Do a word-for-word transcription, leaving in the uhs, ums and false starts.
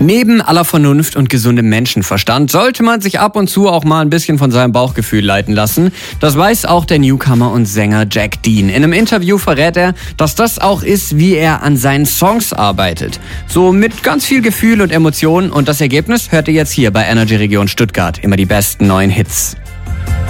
Neben aller Vernunft und gesundem Menschenverstand sollte man sich ab und zu auch mal ein bisschen von seinem Bauchgefühl leiten lassen. Das weiß auch der Newcomer und Sänger Jack Dean. In einem Interview verrät er, dass das auch ist, wie er an seinen Songs arbeitet. So mit ganz viel Gefühl und Emotionen. Und das Ergebnis hört ihr jetzt hier bei Energy Region Stuttgart. Immer die besten neuen Hits.